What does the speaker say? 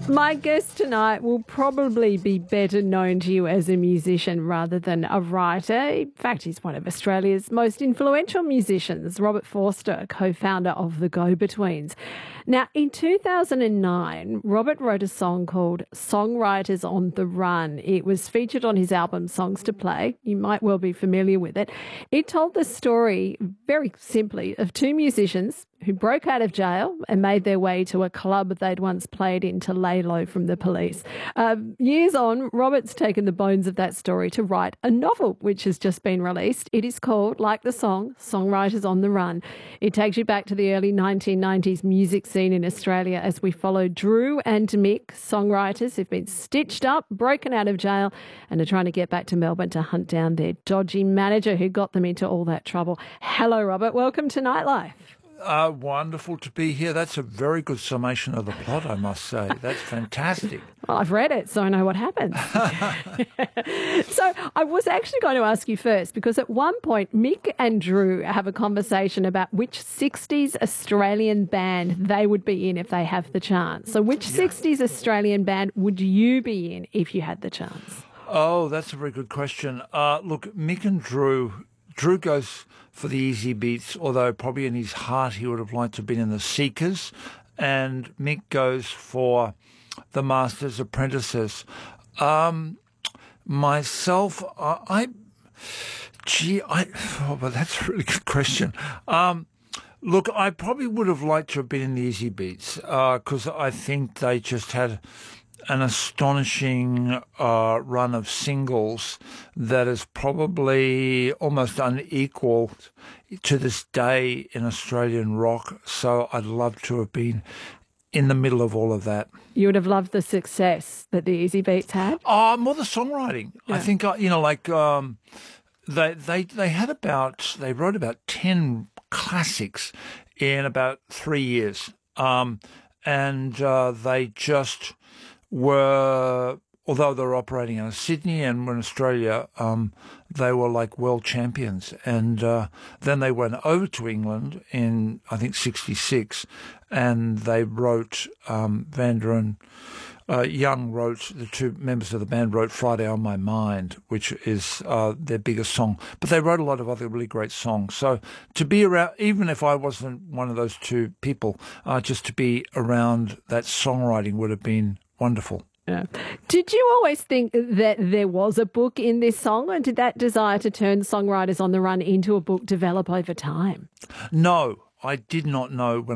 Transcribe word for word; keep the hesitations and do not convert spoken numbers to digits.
My guest tonight will probably be better known to you as a musician rather than a writer. In fact, he's one of Australia's most influential musicians, Robert Forster, co-founder of The Go-Betweens. Now, in two thousand nine, Robert wrote a song called Songwriters on the Run. It was featured on his album Songs to Play. You might well be familiar with it. It told the story, very simply, of two musicians who broke out of jail and made their way to a club they'd once played in to lay low from the police. Uh, years on, Robert's taken the bones of that story to write a novel, which has just been released. It is called, like the song, Songwriters on the Run. It takes you back to the early nineteen nineties music scene in Australia as we follow Drew and Mick, songwriters who've been stitched up, broken out of jail, and are trying to get back to Melbourne to hunt down their dodgy manager who got them into all that trouble. Hello, Robert. Welcome to Nightlife. Uh, wonderful to be here. That's a very good summation of the plot, I must say. That's fantastic. Well, I've read it, so I know what happens. So I was actually going to ask you first, because at one point, Mick and Drew have a conversation about which sixties Australian band they would be in if they have the chance. So which yeah. sixties Australian band would you be in if you had the chance? Oh, that's a very good question. Uh, look, Mick and Drew... Drew goes for the easy beats, although probably in his heart he would have liked to have been in the Seekers. And Mick goes for the Masters Apprentices. Um, myself, I, I gee, I, oh, but that's a really good question. Um, look, I probably would have liked to have been in the easy beats because uh, I think they just had an astonishing uh, run of singles that is probably almost unequaled to this day in Australian rock. So I'd love to have been in the middle of all of that. You would have loved the success that the Easy Beats had? Oh, more the songwriting. Yeah. I think, uh, you know, like um, they, they, they had about, they wrote about ten classics in about three years. Um, and uh, they just... were, although they were operating out of Sydney and were in Australia, um, they were like world champions. And uh, then they went over to England in, I think, sixty-six, and they wrote, um, Vander and uh, Young wrote, the two members of the band wrote Friday on My Mind, which is uh, their biggest song. But they wrote a lot of other really great songs. So to be around, even if I wasn't one of those two people, uh, just to be around that songwriting would have been wonderful. Yeah. Did you always think that there was a book in this song, or did that desire to turn Songwriters on the Run into a book develop over time? No, I did not know when